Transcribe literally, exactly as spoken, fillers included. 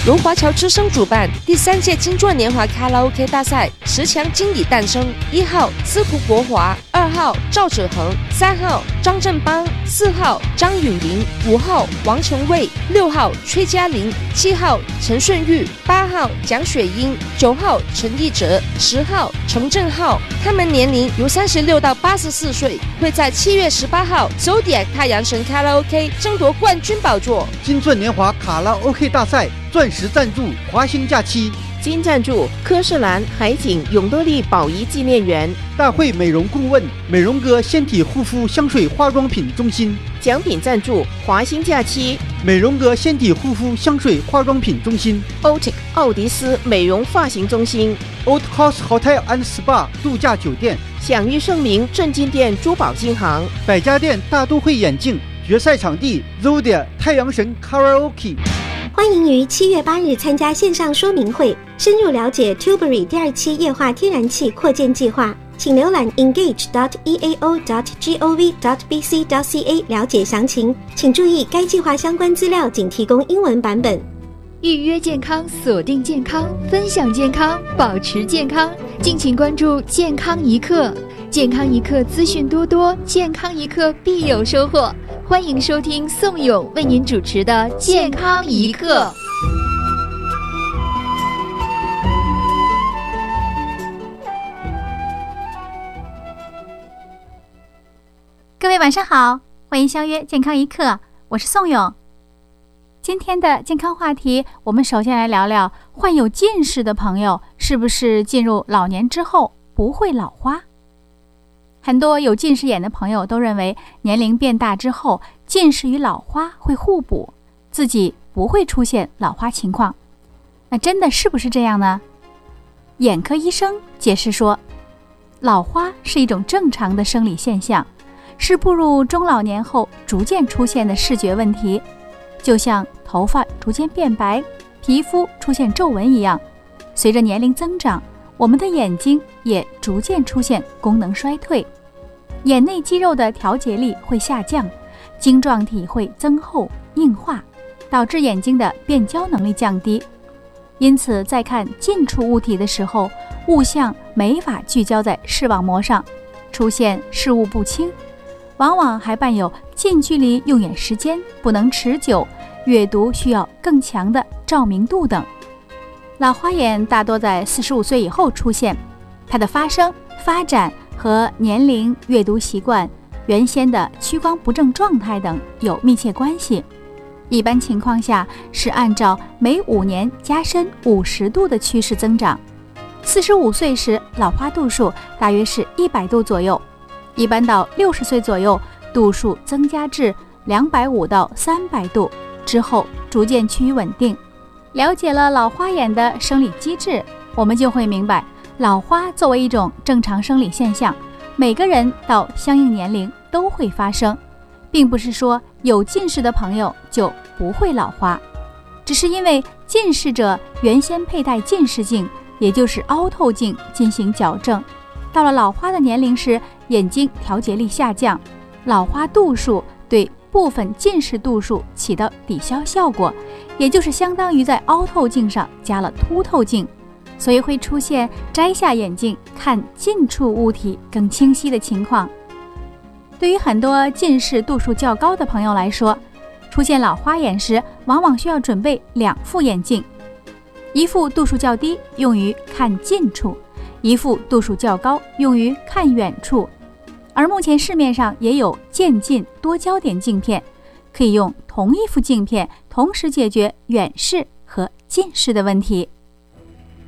由华侨之声主办第三届金钻年华卡拉 OK 大赛，十强经理诞生。一号司徒国华，二号赵子恒，三号张振邦，四号张允林，五号王成卫，六号崔嘉玲，七号陈顺玉，八号蒋雪英，九号陈义哲，十号程正浩。他们年龄由三十六到八十四岁，会在七月十八号 Zodiac 太阳神卡拉 OK 争夺冠军宝座。 金钻年华卡拉 OK 大赛钻石赞助华兴假期， 金赞助科士兰海景永乐利宝仪纪念园， 大会美容顾问美容哥纤体护肤香水化妆品中心， 奖品赞助华兴假期美容哥纤体护肤香水化妆品中心， Otic 奥迪斯美容发型中心， Old Coast Hotel and Spa 度假酒店， 享誉盛名正金店珠宝金行， 百家店大都会眼镜，决赛场地 Zodiac 太阳神 Karaoke。 欢迎于七月八日参加线上说明会，深入了解 Tilbury 第二期液化天然气扩建计划，请浏览 engage dot e a o dot gov dot b c dot c a 了解详情。请注意，该计划相关资料仅提供英文版本。 预约健康，锁定健康，分享健康，保持健康。敬请关注健康一刻，健康一刻资讯多多，健康一刻必有收获。欢迎收听宋勇为您主持的健康一刻。 各位晚上好，欢迎相约健康一刻，我是宋勇。今天的健康话题，我们首先来聊聊患有近视的朋友是不是进入老年之后不会老花。很多有近视眼的朋友都认为年龄变大之后，近视与老花会互补，自己不会出现老花情况。那真的是不是这样呢？眼科医生解释说，老花是一种正常的生理现象，是步入中老年后逐渐出现的视觉问题，就像头发逐渐变白，皮肤出现皱纹一样。随着年龄增长，我们的眼睛也逐渐出现功能衰退，眼内肌肉的调节力会下降，晶状体会增厚硬化，导致眼睛的变焦能力降低。因此在看近处物体的时候，物象没法聚焦在视网膜上，出现视物不清，往往还伴有近距离用眼时间不能持久，阅读需要更强的照明度等。老花眼大多在四十五岁以后出现，它的发生、发展和年龄、阅读习惯、原先的屈光不正状态等有密切关系。一般情况下是按照每五年加深五十度的趋势增长。四十五岁时老花度数大约是一百度左右，一般到六十岁左右度数增加至两百五到三百度，之后逐渐趋于稳定。了解了老花眼的生理机制，我们就会明白，老花作为一种正常生理现象，每个人到相应年龄都会发生，并不是说有近视的朋友就不会老花，只是因为近视者原先佩戴近视镜，也就是凹透镜进行矫正，到了老花的年龄时，眼睛调节力下降，老花度数对部分近视度数起到抵消效果，也就是相当于在凹透镜上加了凸透镜，所以会出现摘下眼镜看近处物体更清晰的情况。对于很多近视度数较高的朋友来说，出现老花眼时往往需要准备两副眼镜，一副度数较低用于看近处，一副度数较高用于看远处。而目前市面上也有渐近多焦点镜片，可以用同一副镜片同时解决远视和近视的问题。